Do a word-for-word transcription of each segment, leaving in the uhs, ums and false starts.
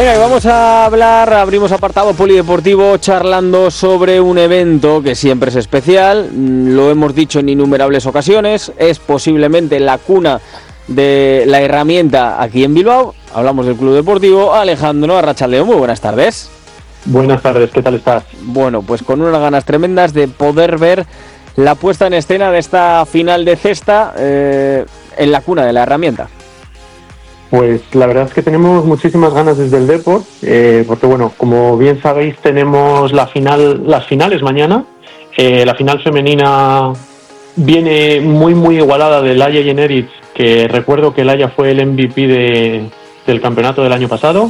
Venga, y vamos a hablar, abrimos apartado polideportivo charlando sobre un evento que siempre es especial, lo hemos dicho en innumerables ocasiones, es posiblemente la cuna de la herramienta aquí en Bilbao. Hablamos del Club Deportivo Alejandro Arrachaldeón. Muy buenas tardes. Buenas tardes, ¿qué tal estás? Bueno, pues con unas ganas tremendas de poder ver la puesta en escena de esta final de cesta eh, en la cuna de la herramienta. Pues la verdad es que tenemos muchísimas ganas desde el Depor, eh, porque bueno, como bien sabéis, tenemos la final, las finales mañana. Eh, la final femenina viene muy muy igualada del Laia y Eneritz, que recuerdo que Laia fue el M V P de, del campeonato del año pasado.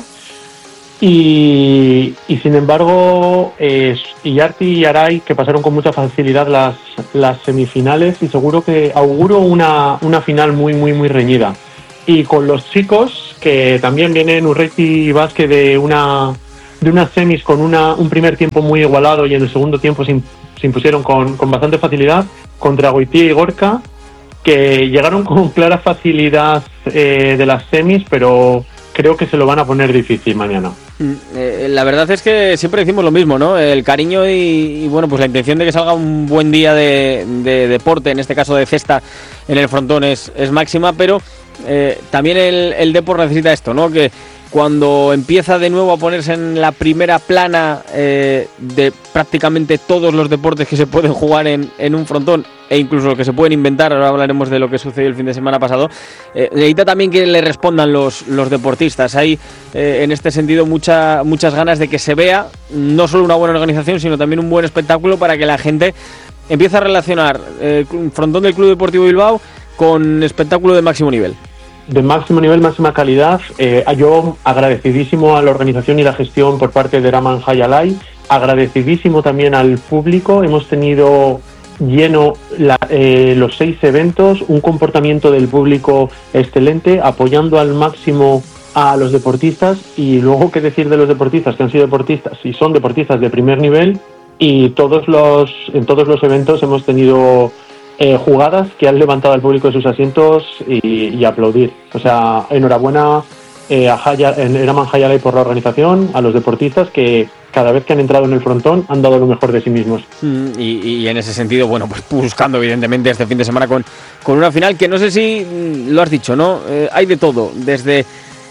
Y, y sin embargo, eh, Iarti y Aray, que pasaron con mucha facilidad las, las semifinales, y seguro que auguro una, una final muy muy muy reñida. Y con los chicos, que también vienen Urresti y Vázquez de una de unas semis con una, un primer tiempo muy igualado, y en el segundo tiempo se, se impusieron con, con bastante facilidad contra Goitía y Gorka, que llegaron con clara facilidad eh, de las semis, pero creo que se lo van a poner difícil mañana. Eh, la verdad es que siempre decimos lo mismo, ¿no? El cariño y, y bueno, pues la intención de que salga un buen día de, de deporte, en este caso de cesta en el frontón, es, es máxima, pero eh, también el, el Depor necesita esto, ¿no? Que cuando empieza de nuevo a ponerse en la primera plana eh, de prácticamente todos los deportes que se pueden jugar en, en un frontón, e incluso lo que se pueden inventar, ahora hablaremos de lo que sucedió el fin de semana pasado, eh, necesita también que le respondan los, los deportistas. Hay eh, en este sentido mucha, muchas ganas de que se vea no solo una buena organización, sino también un buen espectáculo, para que la gente empiece a relacionar el eh, frontón del Club Deportivo Bilbao con espectáculo de máximo nivel. De máximo nivel, máxima calidad. Eh, yo agradecidísimo a la organización y la gestión por parte de Eraman Jaialai, agradecidísimo también al público. Hemos tenido lleno la, eh, los seis eventos, un comportamiento del público excelente, apoyando al máximo a los deportistas, y luego qué decir de los deportistas que han sido deportistas y son deportistas de primer nivel, y todos los en todos los eventos hemos tenido Eh, jugadas que han levantado al público de sus asientos y, y aplaudir. O sea, enhorabuena eh, a Haya, Eraman Jaialai por la organización, a los deportistas que cada vez que han entrado en el frontón han dado lo mejor de sí mismos. Mm, y, y en ese sentido, bueno, pues buscando evidentemente este fin de semana con, con una final que no sé si lo has dicho, ¿no? Eh, hay de todo, desde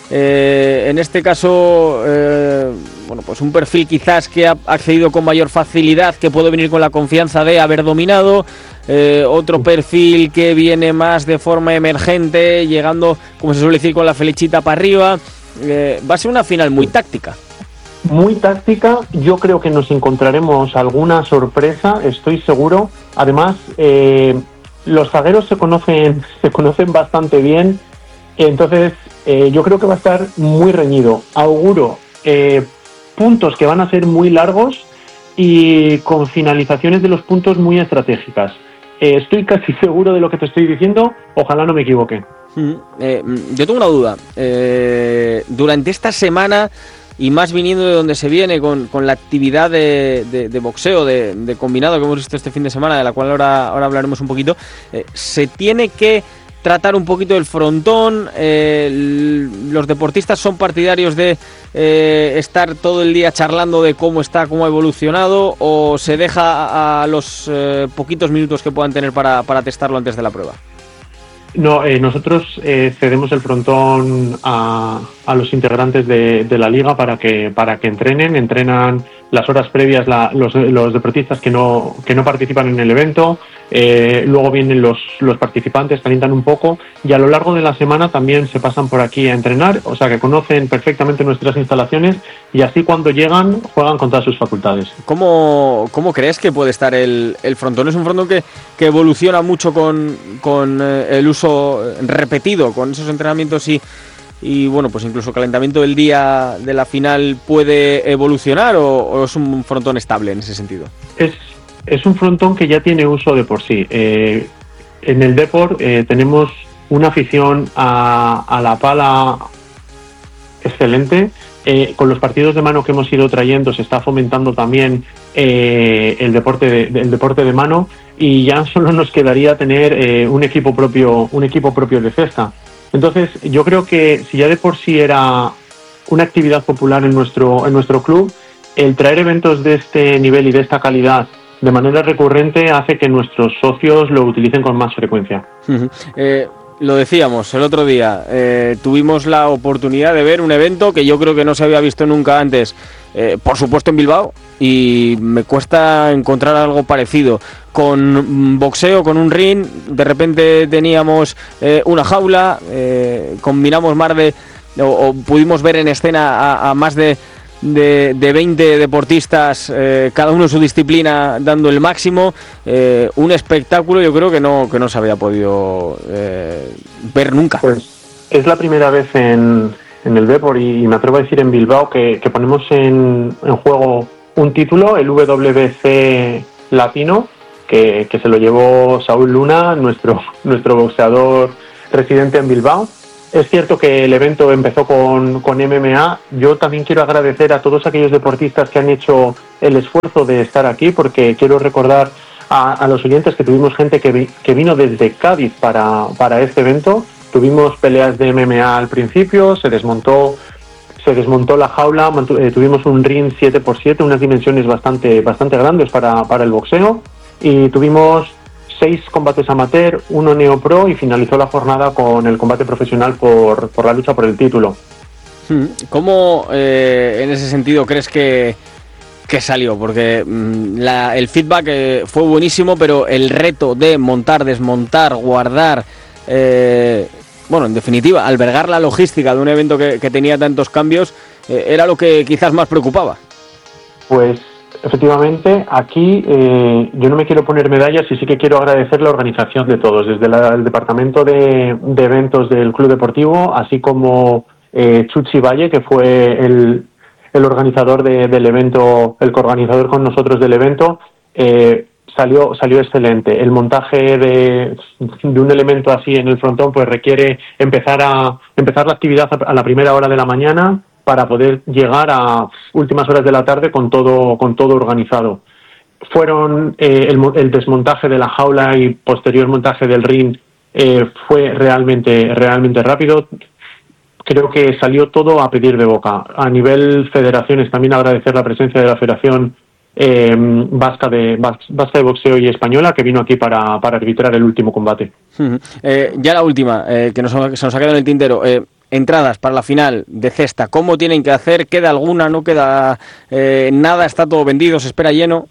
eh, en este caso eh, bueno, pues un perfil quizás que ha accedido con mayor facilidad, que puede venir con la confianza de haber dominado. Eh, otro perfil que viene más de forma emergente, llegando, como se suele decir, con la flechita para arriba. Eh, va a ser una final muy táctica. Muy táctica. Yo creo que nos encontraremos alguna sorpresa, estoy seguro. Además, eh, los zagueros se conocen, se conocen bastante bien. Entonces, eh, yo creo que va a estar muy reñido. Auguro eh, puntos que van a ser muy largos y con finalizaciones de los puntos muy estratégicas. Eh, estoy casi seguro de lo que te estoy diciendo, ojalá no me equivoque. Mm, eh, yo tengo una duda. Eh, durante esta semana, y más viniendo de donde se viene con, con la actividad de, de, de boxeo, de, de combinado que hemos visto este fin de semana, de la cual ahora, ahora hablaremos un poquito, eh, se tiene que tratar un poquito el frontón. Eh, los deportistas son partidarios de eh, estar todo el día charlando de cómo está, cómo ha evolucionado, o se deja a los eh, poquitos minutos que puedan tener para, para testarlo antes de la prueba. No, eh, nosotros eh, cedemos el frontón a, a los integrantes de, de la liga para que para que entrenen, entrenan las horas previas la, los, los deportistas que no que no participan en el evento. Eh, luego vienen los, los participantes, calientan un poco, y a lo largo de la semana también se pasan por aquí a entrenar, o sea que conocen perfectamente nuestras instalaciones, y así cuando llegan juegan con todas sus facultades. ¿Cómo, cómo crees que puede estar el, el frontón? Es un frontón que, que evoluciona mucho con, con eh, el uso repetido, con esos entrenamientos, y, y bueno, pues incluso calentamiento del día de la final puede evolucionar, o, o es un frontón estable en ese sentido. Es Es un frontón que ya tiene uso de por sí. Eh, en el Depor eh, tenemos una afición a, a la pala excelente. Eh, con los partidos de mano que hemos ido trayendo se está fomentando también eh, el deporte de, el deporte de mano, y ya solo nos quedaría tener eh, un equipo propio un equipo propio de cesta. Entonces yo creo que si ya de por sí era una actividad popular en nuestro, en nuestro club. El traer eventos de este nivel y de esta calidad de manera recurrente hace que nuestros socios lo utilicen con más frecuencia. Uh-huh. Eh, lo decíamos el otro día, eh, tuvimos la oportunidad de ver un evento que yo creo que no se había visto nunca antes, eh, por supuesto en Bilbao, y me cuesta encontrar algo parecido. Con boxeo, con un ring, de repente teníamos eh, una jaula, eh, combinamos más de, o, o pudimos ver en escena a, a más de De, de veinte deportistas, eh, cada uno en su disciplina dando el máximo, eh, un espectáculo yo creo que no que no se había podido eh, ver nunca. Pues es la primera vez en, en el Depor y me atrevo a decir en Bilbao que, que ponemos en, en juego un título, el W B C Latino, que, que se lo llevó Saúl Luna, nuestro, nuestro boxeador residente en Bilbao. Es cierto que el evento empezó con, con M M A. Yo también quiero agradecer a todos aquellos deportistas que han hecho el esfuerzo de estar aquí, porque quiero recordar a, a los oyentes que tuvimos gente que, vi, que vino desde Cádiz para, para este evento. Tuvimos peleas de M M A al principio, se desmontó, se desmontó la jaula, mantu, eh, tuvimos un ring siete por siete, unas dimensiones bastante, bastante grandes para, para el boxeo, y tuvimos seis combates amateur, uno neopro, y finalizó la jornada con el combate profesional por, por la lucha por el título. ¿Cómo eh, en ese sentido crees que, que salió? Porque mmm, la, el feedback eh, fue buenísimo, pero el reto de montar, desmontar, guardar, eh, bueno, en definitiva, albergar la logística de un evento que, que tenía tantos cambios, eh, era lo que quizás más preocupaba. Pues efectivamente, aquí eh, yo no me quiero poner medallas y sí que quiero agradecer la organización de todos, desde la, el departamento de, de eventos del Club Deportivo, así como eh, Chuchi Valle, que fue el, el organizador de, del evento, el coorganizador con nosotros del evento. Eh, salió salió excelente. El montaje de, de un elemento así en el frontón pues requiere empezar a empezar la actividad a la primera hora de la mañana, para poder llegar a últimas horas de la tarde con todo con todo organizado. Fueron eh, el, el desmontaje de la jaula y posterior montaje del ring eh, fue realmente realmente rápido. Creo que salió todo a pedir de boca. A nivel federaciones, también agradecer la presencia de la Federación eh, Vasca de Vasca de Boxeo y Española, que vino aquí para, para arbitrar el último combate. Uh-huh. Eh, ya la última, eh, que nos, se nos ha quedado en el tintero. Eh, entradas para la final de cesta, ¿cómo tienen que hacer? ¿Queda alguna? ¿No queda eh, nada? ¿Está todo vendido? ¿Se espera lleno?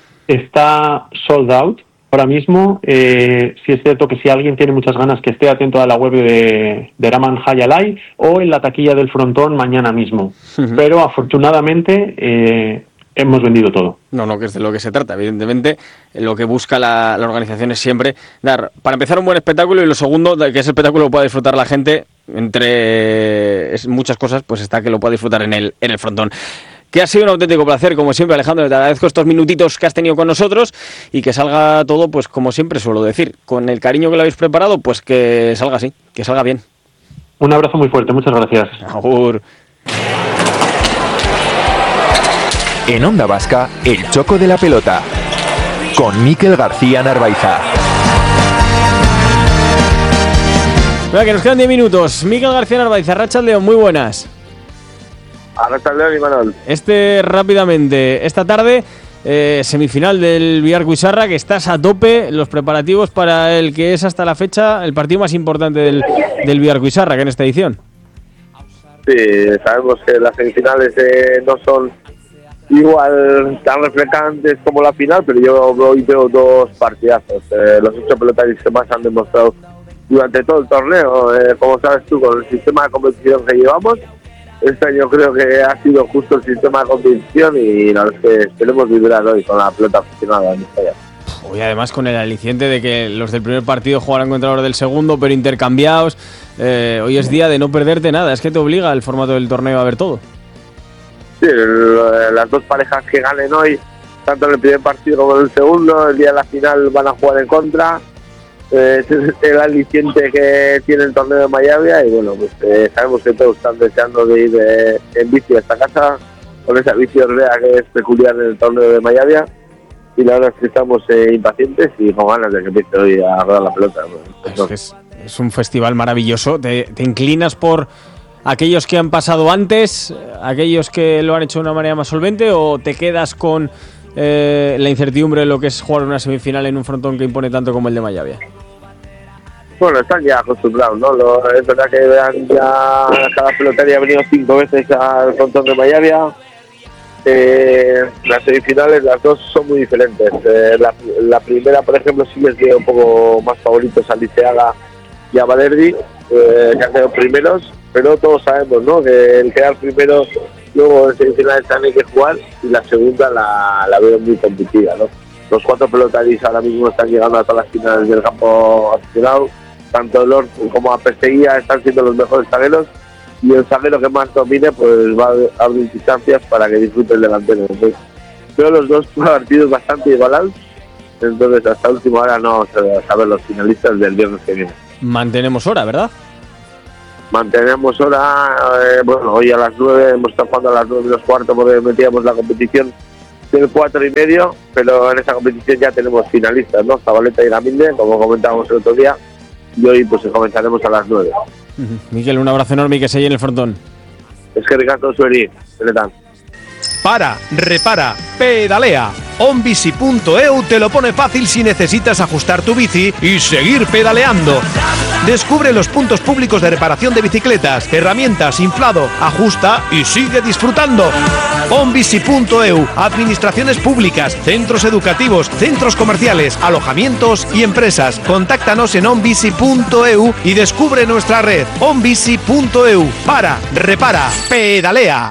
Está sold out ahora mismo. Eh, sí es cierto que si alguien tiene muchas ganas, que esté atento a la web de, de Raman Hayalai o en la taquilla del frontón mañana mismo. Uh-huh. Pero afortunadamente eh, hemos vendido todo. No, no, que es de lo que se trata. Evidentemente, lo que busca la, la organización es siempre dar, para empezar, un buen espectáculo, y lo segundo, que ese espectáculo lo pueda disfrutar la gente. Entre muchas cosas, pues está que lo pueda disfrutar en el, en el frontón. Que ha sido un auténtico placer, como siempre, Alejandro. Te agradezco estos minutitos que has tenido con nosotros y que salga todo, pues como siempre suelo decir, con el cariño que lo habéis preparado, pues que salga así, que salga bien. Un abrazo muy fuerte, muchas gracias. Agur. En Onda Vasca, el choco de la pelota, con Mikel García Narvaiza. Venga, que nos quedan diez minutos. Mikel García Narvaiza, Arratsaldeon, muy buenas. Arratsaldeon, Imanol. Este, rápidamente, esta tarde, eh, semifinal del Biarritz-Buizarra, que estás a tope, los preparativos para el que es hasta la fecha el partido más importante del, del Biarritz-Buizarra, que en esta edición. Sí, sabemos que las semifinales eh, no son igual tan reflejantes como la final, pero yo hoy veo dos partidazos. Eh, los ocho pelotaris que más han demostrado durante todo el torneo, eh, como sabes tú, con el sistema de competición que llevamos, este año creo que ha sido justo el sistema de competición y la verdad es que esperemos vibrar hoy con la pelota aficionada en España. Hoy además con el aliciente de que los del primer partido jugarán contra los del segundo, pero intercambiados. Eh, hoy es día de no perderte nada, es que te obliga el formato del torneo a ver todo. Sí, el, las dos parejas que ganen hoy, tanto en el primer partido como en el segundo, el día de la final van a jugar en contra. Eh, ese es el aliciente que tiene el torneo de Miami y bueno, pues eh, sabemos que todos están deseando de ir eh, en bici a esta casa con esa bici ordea que es peculiar en el torneo de Miami, y la verdad es que estamos eh, impacientes y con ganas de que empiece hoy a rodar la pelota. Pues, es, es, es un festival maravilloso. ¿Te, te inclinas por aquellos que han pasado antes, aquellos que lo han hecho de una manera más solvente, o te quedas con eh, la incertidumbre de lo que es jugar una semifinal en un frontón que impone tanto como el de Mayavia? Bueno, están ya acostumbrados, ¿no? Lo, es verdad que vean ya cada pelotaria ha venido cinco veces al frontón de Mayavia. Eh, las semifinales, las dos son muy diferentes. Eh, la, la primera, por ejemplo, sí les dio un poco más favoritos a Liceaga y a Valerdi, eh, que han quedado primeros, pero todos sabemos, ¿no?, que el quedar primero, luego en semifinales también hay que jugar, y la segunda la, la veo muy competitiva, ¿no? Los cuatro pelotaris ahora mismo están llegando a todas las finales del campo aficionado, tanto Lord como a Perseguía están siendo los mejores zagueros, y el zaguero que más domine pues va a abrir distancias para que disfrute el delantero. Entonces, veo los dos partidos bastante igualados, entonces hasta última hora no vamos a saber los finalistas del viernes que viene. Mantenemos hora, ¿verdad? Mantenemos hora, eh, bueno, hoy a las nueve, hemos estado jugando a las nueve menos cuarto porque metíamos la competición del cuatro y medio, pero en esa competición ya tenemos finalistas, ¿no? Zabaleta y Gaminde, como comentábamos el otro día, y hoy pues comenzaremos a las nueve. Uh-huh. Miquel, un abrazo enorme y que se llene el frontón. Es que Ricardo Sueri, Teletan. Para, repara, pedalea. onbici punto e u te lo pone fácil si necesitas ajustar tu bici y seguir pedaleando. Descubre los puntos públicos de reparación de bicicletas, herramientas, inflado, ajusta y sigue disfrutando. onbici punto e u, administraciones públicas, centros educativos, centros comerciales, alojamientos y empresas. Contáctanos en onbici punto e u y descubre nuestra red. onbici punto e u. Para, repara, pedalea.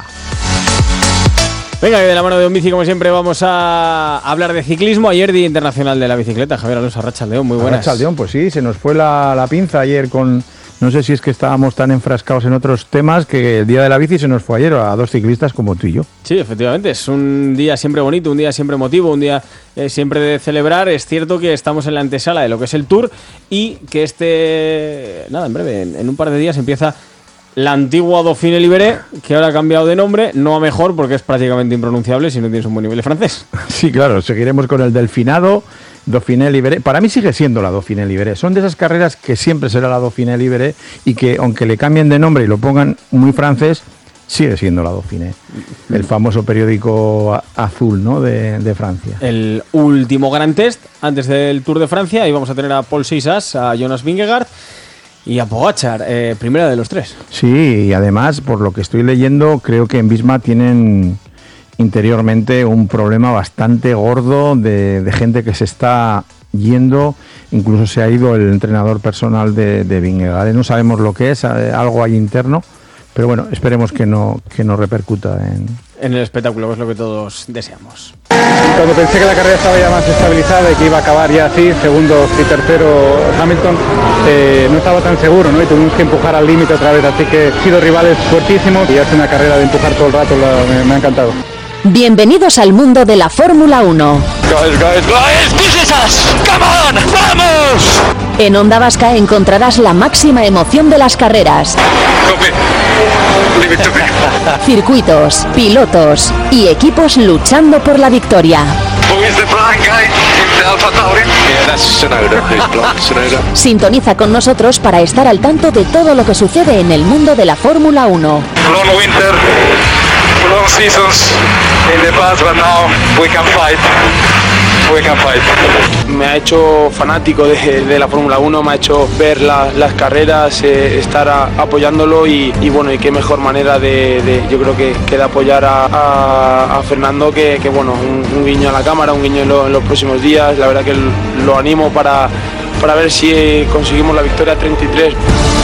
Venga, que de la mano de OnBici, como siempre, vamos a hablar de ciclismo. Ayer, Día Internacional de la Bicicleta. Javier Alonso, Arratsaldeon, muy buenas. Arratsaldeon, pues sí, se nos fue la, la pinza ayer con... No sé si es que estábamos tan enfrascados en otros temas que el Día de la Bici se nos fue ayer a dos ciclistas como tú y yo. Sí, efectivamente, es un día siempre bonito, un día siempre emotivo, un día eh, siempre de celebrar. Es cierto que estamos en la antesala de lo que es el Tour y que este... Nada, en breve, en, en un par de días empieza... la antigua Dauphiné Libéré, que ahora ha cambiado de nombre, no a mejor porque es prácticamente impronunciable si no tienes un buen nivel de francés. Sí, claro, seguiremos con el Delfinado, Dauphiné Libéré. Para mí sigue siendo la Dauphiné Libéré. Son de esas carreras que siempre será la Dauphiné Libéré y que, aunque le cambien de nombre y lo pongan muy francés, sigue siendo la Dauphiné. El famoso periódico azul, ¿no?, de, de Francia. El último gran test antes del Tour de Francia. Ahí vamos a tener a Paul Sisas, a Jonas Vingegaard y a Pogačar, eh, primera de los tres. Sí, y además, por lo que estoy leyendo, creo que en Visma tienen interiormente un problema bastante gordo de, de gente que se está yendo. Incluso se ha ido el entrenador personal de, de Vingegaard. No sabemos lo que es, algo hay interno, pero bueno, esperemos que no, que no repercuta en... en el espectáculo, que es lo que todos deseamos. Cuando pensé que la carrera estaba ya más estabilizada y que iba a acabar ya así, segundo y tercero Hamilton, eh, no estaba tan seguro, ¿no? Y tuvimos que empujar al límite otra vez, así que han sido rivales fuertísimos y hace una carrera de empujar todo el rato, la, me, me ha encantado. Bienvenidos al mundo de la Fórmula uno. Guys, guys, guys, this is us. Come on, vamos. En Onda Vasca encontrarás la máxima emoción de las carreras. Circuitos, pilotos y equipos luchando por la victoria. Sintoniza con nosotros para estar al tanto de todo lo que sucede en el mundo de la Fórmula uno. Long winter, long seasons in the past, but now we can fight. We can fight. Me ha hecho fanático de, de la Fórmula uno, me ha hecho ver la, las carreras, eh, estar a, apoyándolo y, y bueno, y qué mejor manera de, de yo creo que, que de apoyar a, a, a Fernando que, que bueno, un, un guiño a la cámara, un guiño en, lo, en los próximos días. La verdad que lo animo para, para ver si conseguimos la victoria treinta y tres.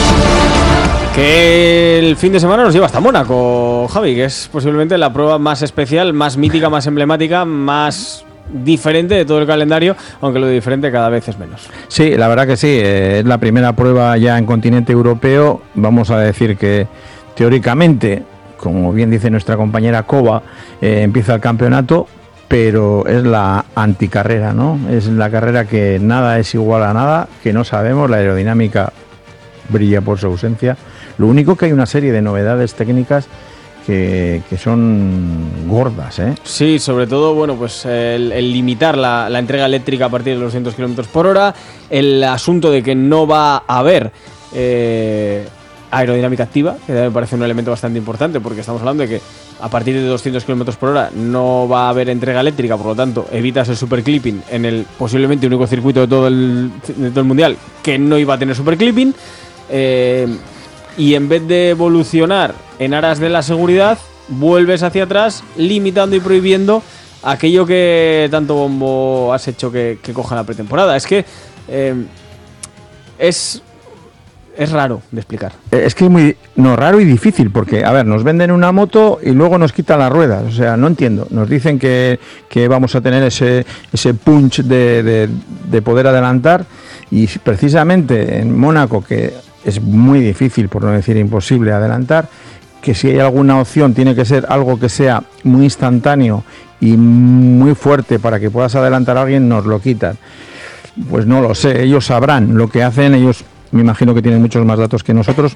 Que el fin de semana nos lleva hasta Mónaco, Javi, que es posiblemente la prueba más especial, más mítica, más emblemática, más diferente de todo el calendario, aunque lo de diferente cada vez es menos. Sí, la verdad que sí, eh, es la primera prueba ya en continente europeo. Vamos a decir que teóricamente, como bien dice nuestra compañera Cova, eh, empieza el campeonato, pero es la anticarrera, ¿no? Es la carrera que nada es igual a nada, que no sabemos, la aerodinámica brilla por su ausencia. Lo único que hay una serie de novedades técnicas que, que son gordas, ¿eh? Sí, sobre todo, bueno, pues el, el limitar la, la entrega eléctrica a partir de los doscientos kilómetros por hora, el asunto de que no va a haber eh, aerodinámica activa, que me parece un elemento bastante importante, porque estamos hablando de que a partir de doscientos kilómetros por hora no va a haber entrega eléctrica, por lo tanto evitas el superclipping en el posiblemente único circuito de todo el, de todo el mundial que no iba a tener superclipping, eh, y en vez de evolucionar en aras de la seguridad, vuelves hacia atrás limitando y prohibiendo aquello que tanto bombo has hecho que, que coja la pretemporada. Es que eh, es... Es raro de explicar. Es que es muy no raro y difícil, porque, a ver, nos venden una moto y luego nos quitan las ruedas. O sea, no entiendo. Nos dicen que, que vamos a tener ese, ese punch de, de, de poder adelantar, y precisamente en Mónaco, que es muy difícil, por no decir imposible, adelantar, que si hay alguna opción tiene que ser algo que sea muy instantáneo y muy fuerte para que puedas adelantar a alguien, nos lo quitan. Pues no lo sé, ellos sabrán lo que hacen, ellos... Me imagino que tienen muchos más datos que nosotros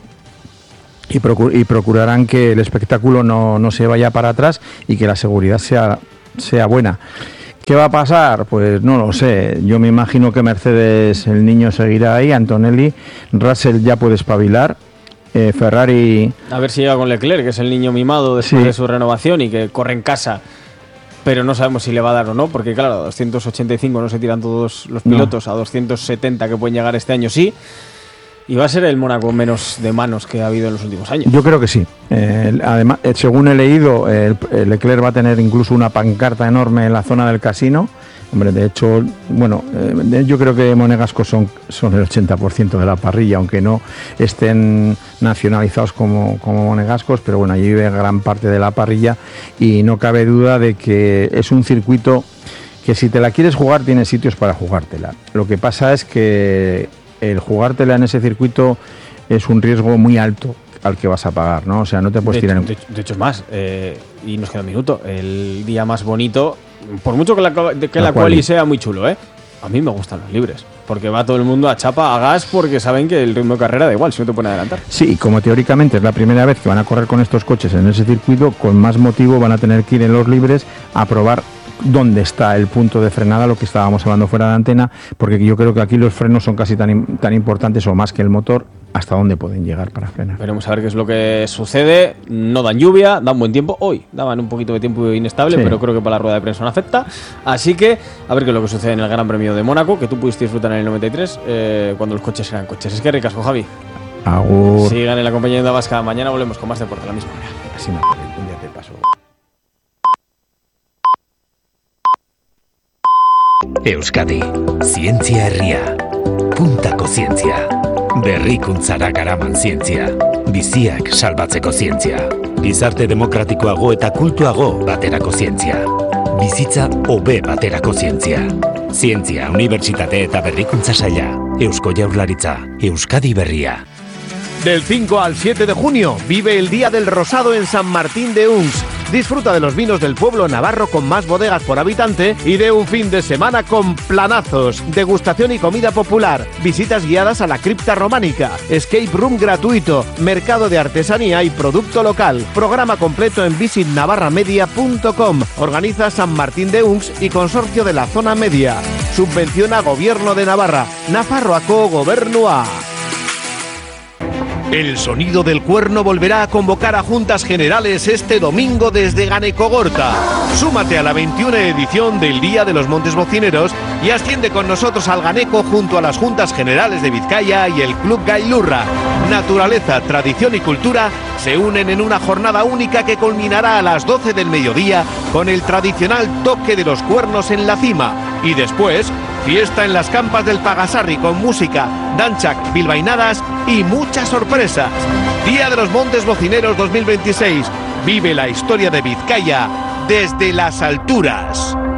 y, procur- y procurarán que el espectáculo no, no se vaya para atrás y que la seguridad sea, sea buena. ¿Qué va a pasar? Pues no lo sé. Yo me imagino que Mercedes, el niño seguirá ahí, Antonelli, Russell ya puede espabilar, eh, Ferrari... A ver si llega con Leclerc, que es el niño mimado después sí. de su renovación y que corre en casa, pero no sabemos si le va a dar o no, porque claro, a doscientos ochenta y cinco no se tiran todos los pilotos, no. A doscientos setenta que pueden llegar este año sí. Y va a ser el Mónaco menos de manos que ha habido en los últimos años. Yo creo que sí. Eh, además, eh, según he leído, eh, el Leclerc va a tener incluso una pancarta enorme en la zona del casino. Hombre, de hecho, bueno, eh, yo creo que Monegasco son, son el ochenta por ciento de la parrilla, aunque no estén nacionalizados como, como monegascos, pero bueno, allí vive gran parte de la parrilla y no cabe duda de que es un circuito que si te la quieres jugar, tienes sitios para jugártela. Lo que pasa es que el jugártela en ese circuito es un riesgo muy alto al que vas a pagar, ¿no? O sea, no te puedes de tirar... Hecho, En... de, de hecho es más, eh, y nos queda un minuto, el día más bonito, por mucho que la, que la, la quali sea muy chulo, ¿eh? A mí me gustan los libres, porque va todo el mundo a chapa, a gas, porque saben que el ritmo de carrera da igual, si no te pueden adelantar. Sí, y como teóricamente es la primera vez que van a correr con estos coches en ese circuito, con más motivo van a tener que ir en los libres a probar dónde está el punto de frenada, lo que estábamos hablando fuera de antena, porque yo creo que aquí los frenos son casi tan, tan importantes o más que el motor, hasta dónde pueden llegar para frenar. Veremos a ver qué es lo que sucede. No dan lluvia, dan buen tiempo. Hoy daban un poquito de tiempo inestable, sí. Pero creo que para la rueda de prensa no afecta. Así que a ver qué es lo que sucede en el Gran Premio de Mónaco, que tú pudiste disfrutar en el noventa y tres, eh, cuando los coches eran coches. Es que ricasco, Javi. Agur. Sigan en la compañía de Vasca. Mañana volvemos con más deporte a la misma hora. Así me acuerdo, un día te paso. Euskadi, zientzia herria, puntako zientzia, berrikuntzara garaman zientzia, biziak salbatzeko zientzia, gizarte demokratikoago eta kultuago baterako zientzia, bizitza hobe baterako zientzia, zientzia, unibertsitate eta berrikuntza saila, Eusko Jaurlaritza, Euskadi Berria. Del cinco al siete de junio, vive el Día del Rosado en San Martín de Uns. Disfruta de los vinos del pueblo navarro con más bodegas por habitante y de un fin de semana con planazos, degustación y comida popular, visitas guiadas a la cripta románica, escape room gratuito, mercado de artesanía y producto local. Programa completo en visit navarra media punto com. Organiza San Martín de Uns y Consorcio de la Zona Media. Subvenciona Gobierno de Navarra, Nafarroako Gobernua. El sonido del cuerno volverá a convocar a Juntas Generales este domingo desde Ganekogorta. Súmate a la veintiuna edición del Día de los Montes Bocineros y asciende con nosotros al Ganeco junto a las Juntas Generales de Vizcaya y el Club Gailurra. Naturaleza, tradición y cultura se unen en una jornada única que culminará a las doce del mediodía con el tradicional toque de los cuernos en la cima. Y después, fiesta en las campas del Pagasarri con música, danchak, bilbainadas y muchas sorpresas. Día de los Montes Bocineros dos mil veintiséis. Vive la historia de Vizcaya desde las alturas.